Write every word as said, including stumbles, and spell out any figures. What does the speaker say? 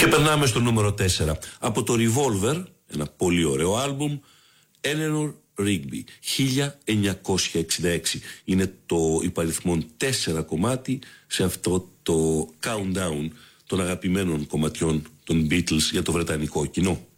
Και περνάμε στο νούμερο τέσσερα. Από το Revolver, ένα πολύ ωραίο άλμπουμ, Eleanor Rigby, χίλια εννιακόσια εξήντα έξι. Είναι το υπαριθμόν τέσσερα κομμάτι σε αυτό το countdown των αγαπημένων κομματιών των Beatles για το βρετανικό κοινό.